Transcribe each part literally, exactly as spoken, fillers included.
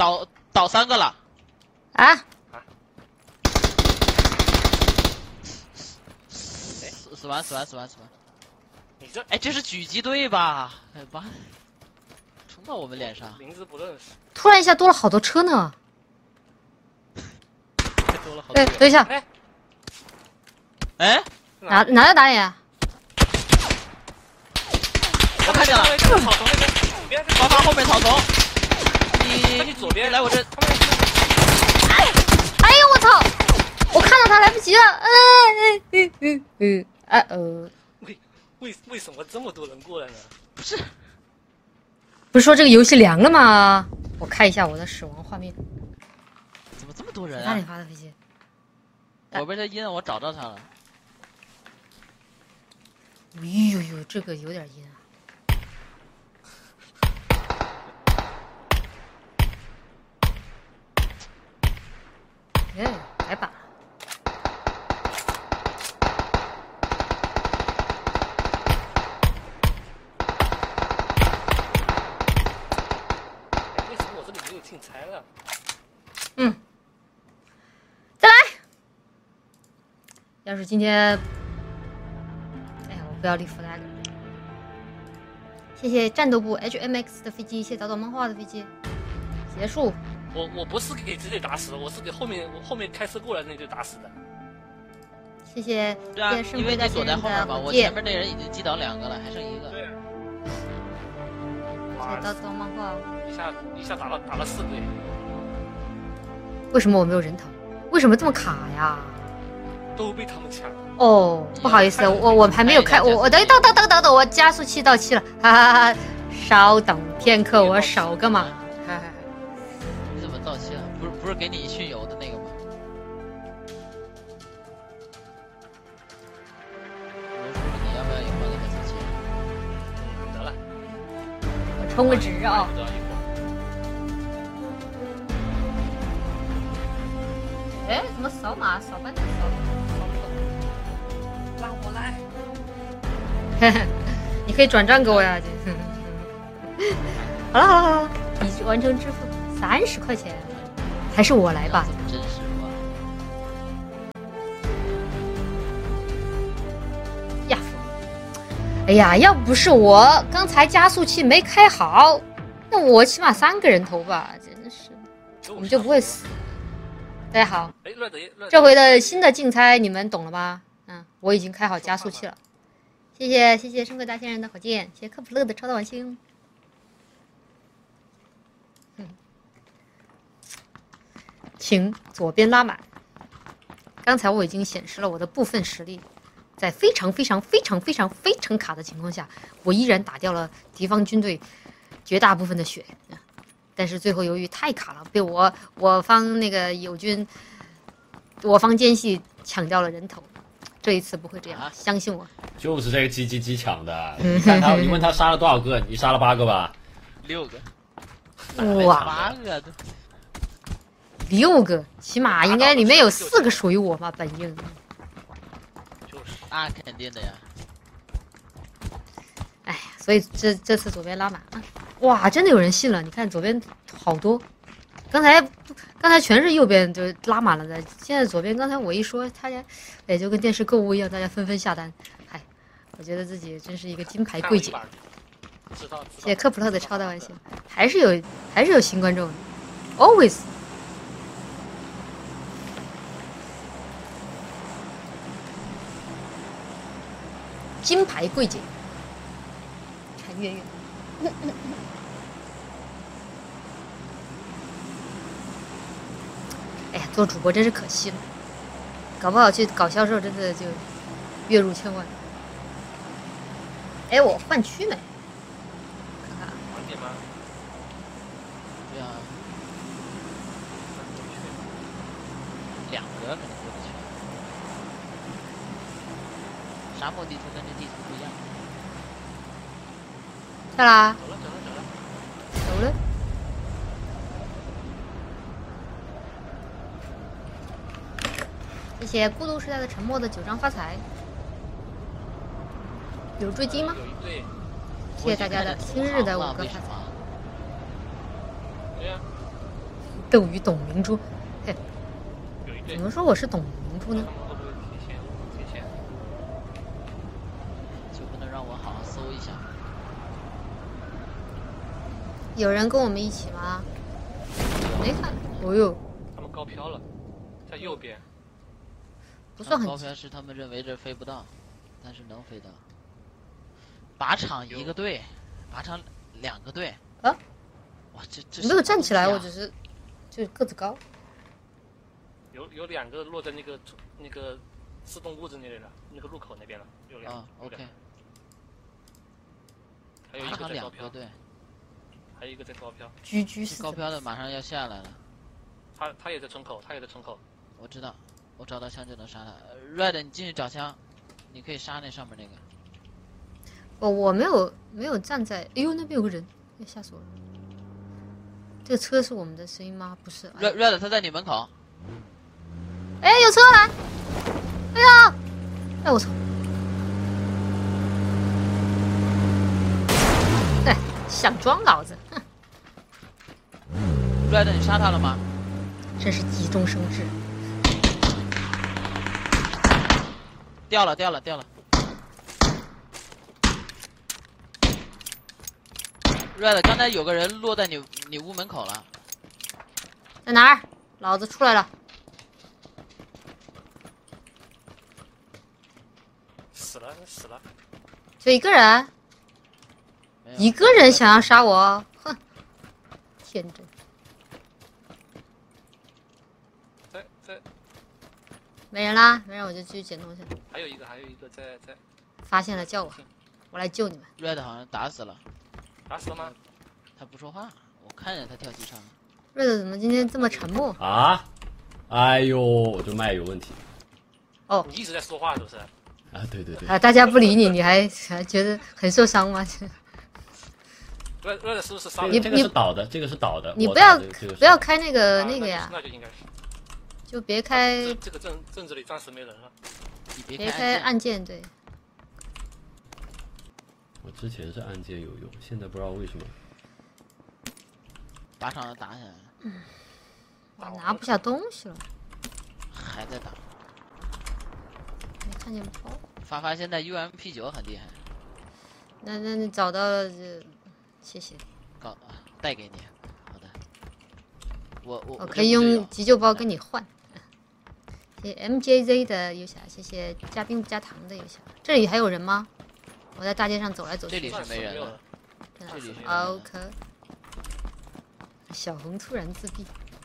倒倒三个了。 啊！ 死死完死完死完死完！ 你这哎，这是狙击队吧？哎妈！冲到我们脸上！ 名字不认识。 突然一下多了好多车呢。 多了好多。 哎，等一下。 哎。 哎。 哪哪在打你啊？ 我看见了。 草丛那边，左边。 高发后面草丛。你你左边来我这。 哎！哎呦我操！我看到他来不及了。嗯嗯嗯嗯嗯。哎呃。 为为为什么这么多人过来呢？ 不是。 不是说这个游戏凉了吗？我看一下我的死亡画面。 怎么这么多人啊？ 哪里发的飞机？ 我被他阴了，我找到他了。 哎呦呦，这个有点阴啊！哎，改版了。 为什么我这里没有进拆了？ 嗯，再来。要是今天，哎呀，我不要立 flag。谢谢战斗部 H M X 的飞机，谢谢早早漫画的飞机。结束。 我我不是给这队打死的，我是给后面我后面开车过来那队打死的。 谢谢。 对啊，因为你躲在后面嘛，我前面那人已经击倒两个了，还剩一个。 对。 谢谢早早漫画。 一下一下打了打了四队。 为什么我没有人头？为什么这么卡呀？ 都被他们抢了。 哦，不好意思，我我还没有开，我我等等等等等等，我加速器到期了，哈哈哈！稍等片刻，我守个嘛。 你怎么到期了？不是不是给你训油的那个吗？你要不要也换个加速器？ 得了， 我充个值啊。哎，怎么扫码扫半天扫扫不动？ 让我来。 你可以转账给我呀。好了好了好了，已完成支付，三十块钱，还是我来吧。 真实吗？ 呀，哎呀，要不是我刚才加速器没开好，那我起码三个人头吧，真的是，我们就不会死。大家好，这回的新的竞猜你们懂了吗？嗯，我已经开好加速器了。谢谢谢谢深贵大仙人的火箭，谢谢科普乐的超大晚星。嗯，请左边拉满。刚才我已经显示了我的部分实力，在非常非常非常非常非常卡的情况下，我依然打掉了敌方军队绝大部分的血。但是最后由于太卡了，被我我方那个友军，我方奸细抢掉了人头。这一次不会这样，啊、相信我。 就是这个鸡鸡鸡抢的。你看他，你问他杀了多少个？你杀了八个吧？ 六个。 哇， 八个。 六个，起码应该里面有四个属于我嘛，本应。 就是啊，肯定的呀。 哎呀，所以这这次左边拉满啊。哇，真的有人信了！你看左边好多，刚才刚才全是右边就拉满了的，现在左边刚才我一说，大家也就跟电视购物一样，大家纷纷下单。嗨，我觉得自己真是一个金牌柜姐。谢谢科普特的超大玩笑，还是有还是有新观众的 ，always。金牌柜姐，陈月月。哎呀，做主播真是可惜了，搞不好去搞销售真的就月入千万。哎，我换区没？看看。 换点吗？ 对啊，两个可能过不去。沙漠地图跟这地图不一样。 下啦。 走了走了走了。 走了。谢谢孤独时代的沉默的九张发财。有追击吗？ 有一队。 谢谢大家的今日的五个发财。 对呀。 斗鱼董明珠，嘿， 有一队怎，么说我是董明珠呢？ 会不会提前提前？ 就不能让我好好搜一下？ 有人跟我们一起吗？没看，哦呦， 他们高飘了，在右边。 不算很近。 高飘是他们认为这飞不到，但是能飞到。靶场一个队，靶场两个队。 啊？ 哇，这这没有站起来，我只只是就个子高。 有有两个落在那个那个自动屋子那里了，那个入口那边了，有两。 啊有两 ，OK。 还有一靶场个在高飘， 两个队， 还有一个在高飘， 居居是高飘的马上要下来了。 他他也在村口，他也在村口。 我知道，我找到枪就能杀他。Red，你进去找枪，你可以杀那上面那个。 我我没有没有站在，哎呦那边有个人，哎吓死我了！这个车是我们的声音吗？不是。哎 Red Red，他在你门口。 哎，有车来！哎呀！哎我操！哎，想装老子，哼， Red，你杀他了吗？ 真是急中生智。 掉了掉了掉了。Red，刚才有个人落在你你屋门口了。 在哪儿？老子出来了！ 死了死了， 就一个人， 没有一个人想要杀我，哼，天真。 在在， 没人啦，没人我就继续捡东西。 还有一个还有一个在在， 发现了叫我，我来救你们。 Red 好像打死了， 打死了吗？ 他不说话，我看见他跳机场了。 瑞子怎么今天这么沉默？ 啊！哎呦，我这麦有问题哦你一直在说话是不是？ 啊！对对对， 啊，大家不理你，你还还觉得很受伤吗？ 瑞瑞的是不是杀你人？ 这个是倒的，这个是倒的。我你不要倒的这个是不要开那个啊那个呀， 那就应该是。 就别开这这个镇镇子里暂时没人了。 你别别开开按键，对。 我之前是按键有用，现在不知道为什么。 靶场打起来了， 我拿不下东西了， 还在打。 没看见包。 发发现在 U M P 九很厉害， 那那你找到了就谢谢。 搞啊带给你。好的，我我我可以用急救包跟你换。谢谢 M J Z 的游侠，谢谢加冰不加糖的游侠。这里还有人吗？我在大街上走来走去。 这里是没人的了。 真的这里是没人啊的 OK。小红突然自闭。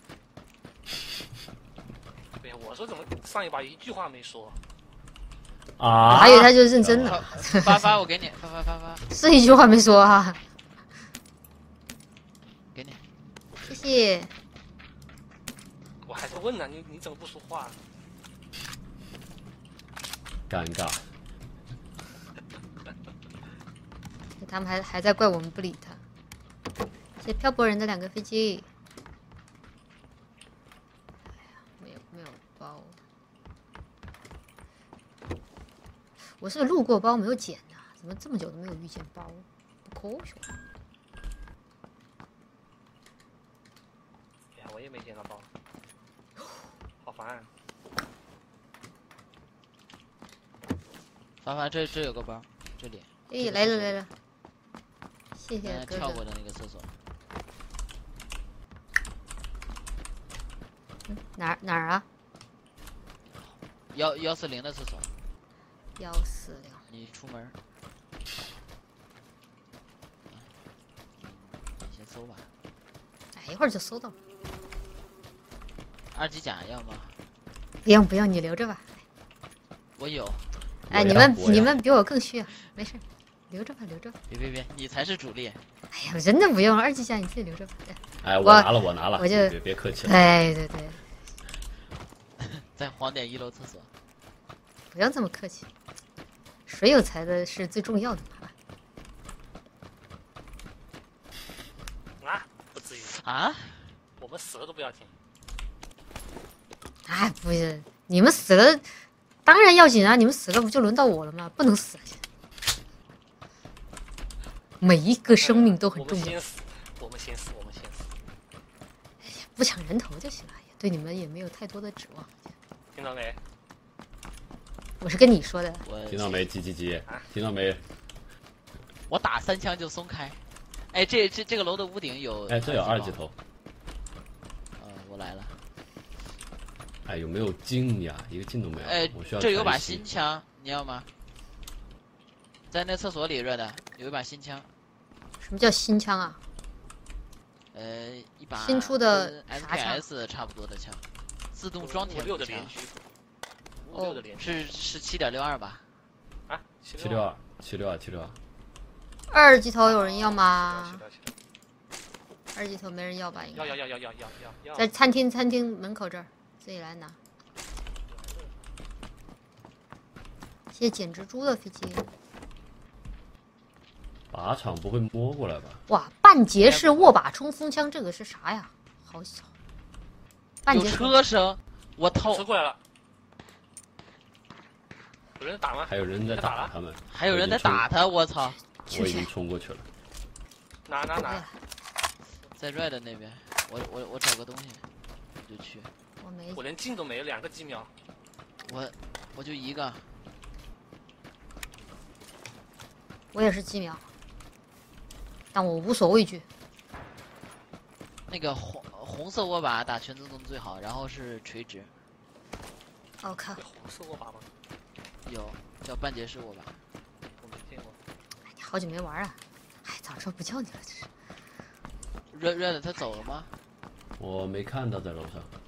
对呀，我说怎么上一把一句话没说？ 我啊！ 还以为他就是认真的， 发发我给你，发发发发是一句话没说啊。 给你。 谢谢。 我还在问呢，你你怎么不说话？ 尴尬。 他们还还在怪我们不理他。谢谢漂泊人的两个飞机。哎呀，没有没有包。我是路过包没有捡呐、怎么这么久都没有遇见包？不科学。 哎呀，我也没捡到包，好烦、啊。 发发这这有个包，这里。 哎，来了来了。谢谢哥哥刚才跳过。的那个厕所。 嗯哪儿哪儿啊？ 幺幺四零的厕所， 幺四零。 你出门儿。你先搜吧。 哎，一会儿就搜到了。 二级甲要吗？ 不用不用，你留着吧。 我有。 哎， 我你们要我要你们比我更需要，没事，留着吧留着吧。 别别别，你才是主力。 哎呀，真的不用，二级甲你自己留着吧。 哎，我我拿了，我拿了， 我就别别客气了。 对对对， 在黄点一楼厕所。 不用这么客气，水有财的是最重要的嘛。 啊，不至于， 啊？ 我们死了都不要紧。 哎，不是，你们死了，当然要紧啊！你们死了不就轮到我了吗？不能死啊！每一个生命都很重要我们先。死，我们先死，我们先死。 不不抢人头就行了，也对你们也没有太多的指望。 听到没？ 我是跟你说的， 我听到没？叽叽叽，听到没？ 我打三枪就松开。哎，这这这个楼的屋顶有。 哎，这有二级头。 呃，我来了。 哎，有没有金呀？一个金都没有。 哎， 我需要。 这有把新枪，你要吗？在那厕所里热的，有一把新枪。 什么叫新枪啊？ 呃，一把新出的 S 啥 K 枪 S 差不多的枪，自动装填六的枪连续，五六的连续是是七点六二吧？ 啊， 七六二，七六二，七六二。 二级头有人要吗？二级头没人要吧？应该要要要要要要要。 在餐厅餐厅门口这儿，自己来拿。谢谢捡蜘蛛的飞机。 靶场不会摸过来吧？ 哇，半截式握把冲锋枪，这个是啥呀？好小。半有截车声，我偷。 车过来了。有人打吗？ 还有人在打他们。 还有人在打他，我操！ 我已经冲过去了。 哪哪哪？ 在 red 那边，我我我找个东西，我就去。 我没。 我连镜都没有，两个机瞄。 我我就一个。 我也是机瞄，但我无所畏惧。 那个红红色握把打全自动最好，然后是垂直。 我靠！ 有红色握把吗？ 有，叫半截式握把。 我没见过。 哎，你好久没玩啊！哎，早知道不叫你了，这是。 red red 他走了吗？ 我没看到在楼上。